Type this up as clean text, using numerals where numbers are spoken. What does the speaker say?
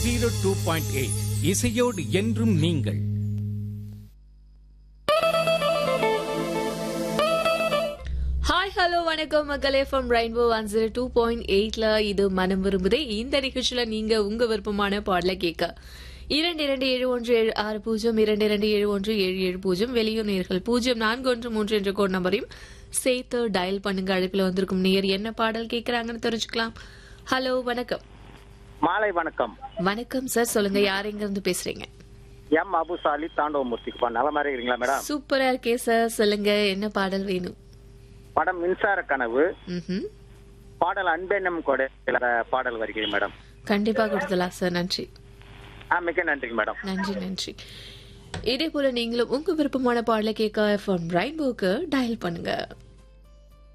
102.8 இசையோடு என்றும் நீங்கள். ஹாய் ஹலோ வணக்கம் மக்களே ஃப்ரம் ரெயின்போ 102.8ல இது மனம் விரும்புதே. இந்த நிகழ்ச்சியில நீங்க உங்க விருப்பமான பாடல கேட்க 22716022271770 வெளியூர் நேர்கள் 0413 என்ற கோட் நம்பரையும் சேர்த்து டயல் பண்ணுங்க. அழைப்புல வந்திருக்கும் நேர் என்ன பாடல் கேட்கறாங்கன்னு தெரிஞ்சுக்கலாம். ஹலோ வணக்கம். மாலை வணக்கம். வணக்கம் சார், சொல்லுங்க யார் எங்க இருந்து பேசுறீங்க? எம் அபுசாலி தாண்டவமூர்த்திக்குப்பா. நலமா இருக்கீங்களா மேடம்? சூப்பரா இருக்கே சார், சொல்லுங்க என்ன பாடல் வேணும்? படம் மின்சார கனவு. ம்ஹும். பாடல் அன்பென்னும் கொடை பாடல் வருகிறேன் மேடம். கண்டிப்பா கொடுத்தலாம் சார், நன்றி. மிக்க நன்றிங்க மேடம். நன்றி நன்றி. இதே போல நீங்களும் உங்க விருப்பமான பாடலை கேட்க FM ரெயின்போக்கு டயல் பண்ணுங்க.